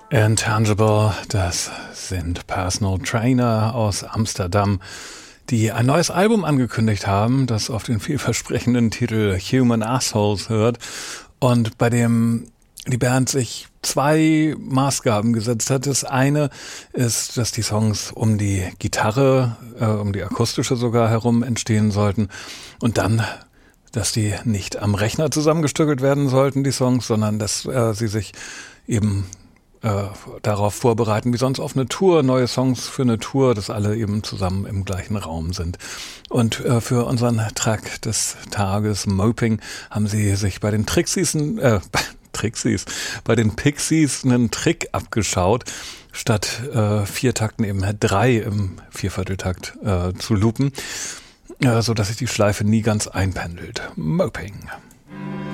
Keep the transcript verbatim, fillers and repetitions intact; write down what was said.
Intangible, das sind Personal Trainer aus Amsterdam, die ein neues Album angekündigt haben, das auf den vielversprechenden Titel Human Assholes hört und bei dem die Band sich zwei Maßgaben gesetzt hat. Das eine ist, dass die Songs um die Gitarre, äh, um die akustische sogar herum entstehen sollten und dann, dass die nicht am Rechner zusammengestückelt werden sollten, die Songs, sondern dass äh, sie sich eben äh, darauf vorbereiten, wie sonst auf eine Tour, neue Songs für eine Tour, dass alle eben zusammen im gleichen Raum sind. Und äh, für unseren Track des Tages, Moping, haben sie sich bei den Trixies, äh, Trixies, bei den Pixies einen Trick abgeschaut, statt äh, vier Takten eben drei im Viervierteltakt äh, zu loopen, äh, so dass sich die Schleife nie ganz einpendelt. Moping.